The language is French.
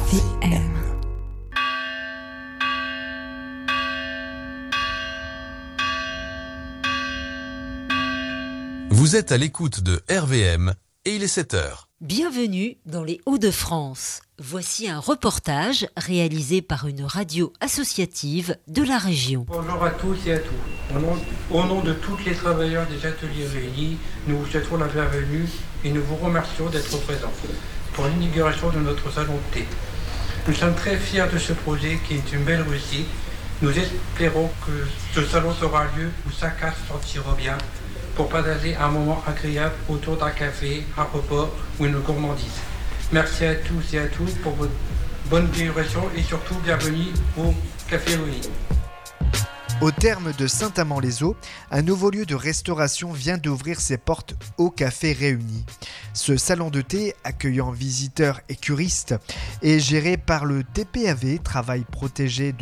RVM. Vous êtes à l'écoute de RVM et il est 7h. Bienvenue dans les Hauts-de-France. Voici un reportage réalisé par une radio associative de la région. Bonjour à tous et à tous. Au nom de tous les travailleurs des ateliers réunis, nous vous souhaitons la bienvenue et nous vous remercions d'être présents pour l'inauguration de notre salon de thé. Nous sommes très fiers de ce projet qui est une belle réussite. Nous espérons que ce salon aura lieu où chacun se sentira bien pour partager un moment agréable autour d'un café, un repas ou une gourmandise. Merci à tous et à toutes pour votre bonne duration et surtout bienvenue au Café Réuni. Au terme de Saint-Amand-les-Eaux, un nouveau lieu de restauration vient d'ouvrir ses portes au Café Réuni. Ce salon de thé, accueillant visiteurs et curistes, est géré par le TPAV, Travail Protégé de